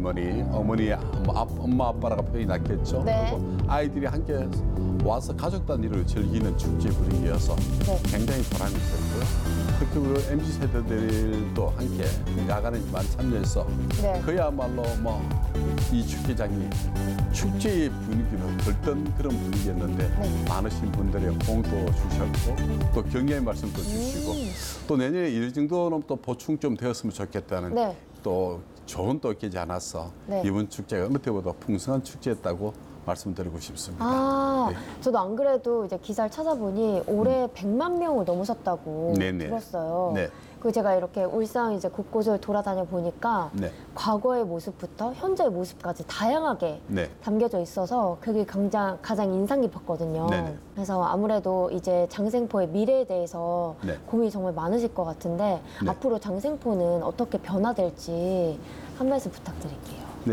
할머니, 어머니, 엄마 아빠라가 표현이 낫겠죠. 네. 그리고 아이들이 함께 와서 가족 단위로 즐기는 축제 분위기여서 네. 굉장히 보람이 있었고요. 특히 우리 MZ 세대들도 함께 야간에 많이 참여해서 네. 그야말로 뭐 이 축제장이 축제의 분위기로 들뜬 그런 분위기였는데 네. 많으신 분들이 호응도 주셨고 또 격려의 말씀도 주시고 또 내년에 이 정도는 또 보충 좀 되었으면 좋겠다는 네. 또 조언도 끼지 않았어. 네. 이번 축제가 어느 때보다 풍성한 축제였다고 말씀드리고 싶습니다. 아, 네. 저도 안 그래도 이제 기사를 찾아보니 올해 100만 명을 넘으셨다고 네네. 들었어요. 네. 그 제가 이렇게 울산 이제 곳곳을 돌아다녀 보니까 네. 과거의 모습부터 현재의 모습까지 다양하게 네. 담겨져 있어서 그게 가장 인상 깊었거든요. 네네. 그래서 아무래도 이제 장생포의 미래에 대해서 네. 고민이 정말 많으실 것 같은데 네. 앞으로 장생포는 어떻게 변화될지 한 말씀 부탁드릴게요. 네,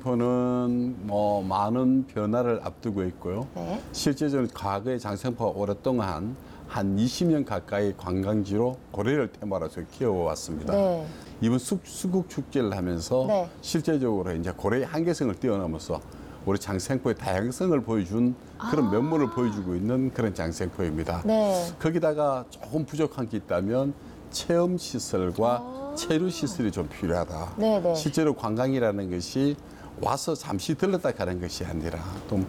장생포는 뭐 많은 변화를 앞두고 있고요. 네. 실제적으로 과거의 장생포가 오랫동안 한 20년 가까이 관광지로 고래를 테마로 해서 키워왔습니다. 네. 이번 수국 축제를 하면서 네. 실제적으로 이제 고래의 한계성을 뛰어넘어서 우리 장생포의 다양성을 보여준 그런 면모를 보여주고 있는 그런 장생포입니다. 네. 거기다가 조금 부족한 게 있다면 체험 시설과 체류 시설이 좀 필요하다. 네네. 실제로 관광이라는 것이 와서 잠시 들렀다 가는 것이 아니라 또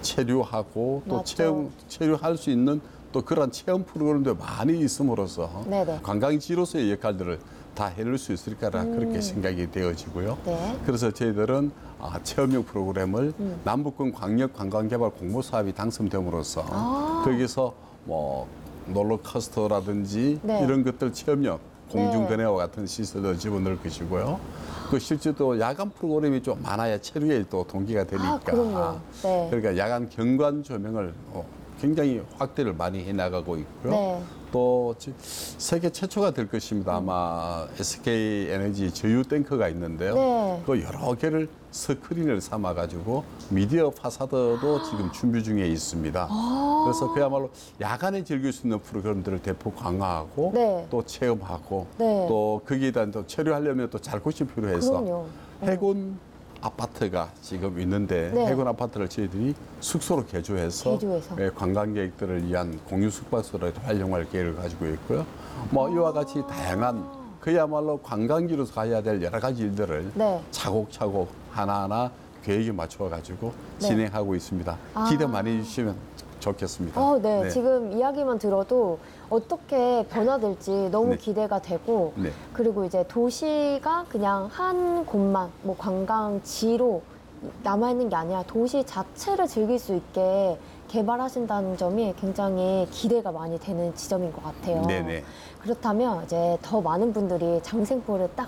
체류하고 또 맞죠. 체류할 수 있는 또 그런 체험 프로그램도 많이 있음으로써 네네. 관광지로서의 역할들을 다 해낼 수 있을 거라 그렇게 생각이 되어지고요. 네. 그래서 저희들은 체험형 프로그램을 남북권 광역 관광개발 공모 사업이 당첨됨으로써 거기서 뭐 롤러코스터라든지 네. 이런 것들 체험형 공중근해와 같은 시설도 집어넣을 것이고요. 그 실제 또 야간 프로그램이 좀 많아야 체류에 또 동기가 되니까. 그럼요. 네. 그러니까 야간 경관 조명을 굉장히 확대를 많이 해나가고 있고요. 네. 또 세계 최초가 될 것입니다. 아마 SK 에너지 저유 탱커가 있는데요. 네. 그 여러 개를 스크린을 삼아가지고 미디어 파사드도 지금 준비 중에 있습니다. 그래서 그야말로 야간에 즐길 수 있는 프로그램들을 대폭 강화하고 네. 또 체험하고 네. 또 거기에 대한 또 체류하려면 또 잘 곳이 필요해서 그럼요. 해군 아파트가 지금 있는데 네. 해군 아파트를 저희들이 숙소로 개조해서 개조해서. 관광객들을 위한 공유 숙박소로 활용할 계획을 가지고 있고요. 뭐 이와 같이 다양한 그야말로 관광지로서 가야 될 여러 가지 일들을 네. 차곡차곡 하나하나 계획에 맞춰 가지고 네. 진행하고 있습니다. 기대 많이 해주시면 좋겠습니다. 네. 지금 이야기만 들어도 어떻게 변화될지 너무 네. 기대가 되고 네. 그리고 이제 도시가 그냥 한 곳만 뭐 관광지로 남아있는 게 아니라 도시 자체를 즐길 수 있게 개발하신다는 점이 굉장히 기대가 많이 되는 지점인 것 같아요. 네네. 그렇다면 이제 더 많은 분들이 장생포를 딱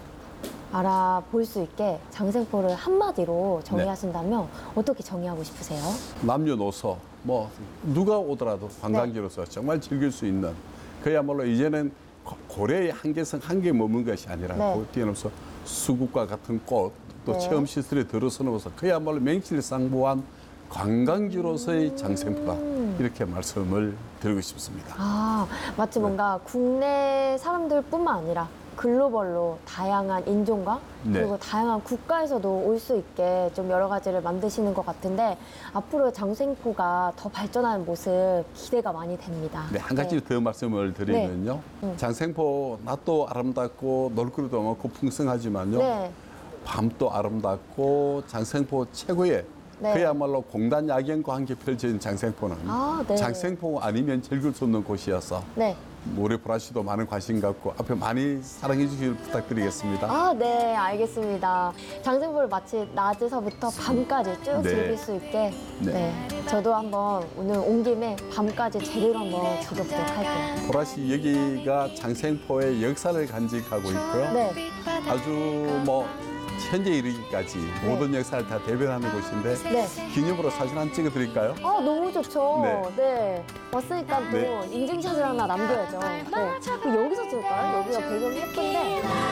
알아볼 수 있게 장생포를 한마디로 정의하신다면 어떻게 정의하고 싶으세요? 남녀노소 뭐 누가 오더라도 관광지로서 정말 즐길 수 있는 그야말로 이제는 고래의 한계성 한계에 머문 것이 아니라 네. 뛰어넘어서 수국과 같은 꽃 또 네. 체험 시설에 들어서면서 그야말로 명실상부한 관광지로서의 장생포다 이렇게 말씀을 드리고 싶습니다. 마치 뭔가 국내 사람들뿐만 아니라 글로벌로 다양한 인종과 네. 그리고 다양한 국가에서도 올 수 있게 좀 여러 가지를 만드시는 것 같은데 앞으로 장생포가 더 발전하는 모습 기대가 많이 됩니다. 네, 한 가지 더 말씀을 드리면요. 장생포 낮도 아름답고 놀거리도 많고 풍성하지만요. 네. 밤도 아름답고 장생포 최고의 네. 그야말로 공단 야경과 함께 펼쳐진 장생포는 네. 장생포 아니면 즐길 수 없는 곳이어서 네. 우리 보라 씨도 많은 관심 갖고 앞에 많이 사랑해 주시길 부탁드리겠습니다. 네, 알겠습니다. 장생포를 마치 낮에서부터 밤까지 쭉 네. 즐길 수 있게 네. 저도 한번 오늘 온 김에 밤까지 제대로 한번 즐겨보도록 할게요. 보라 씨 여기가 장생포의 역사를 간직하고 있고요. 네. 아주 뭐 현재 이르기까지 모든 역사를 다 대변하는 곳인데 네. 기념으로 사진 한 찍어 드릴까요? 너무 좋죠. 네. 네. 왔으니까 또 네. 인증샷을 하나 남겨야죠. 네. 그 여기서 찍을까요? 여기가 배경이 예쁜데.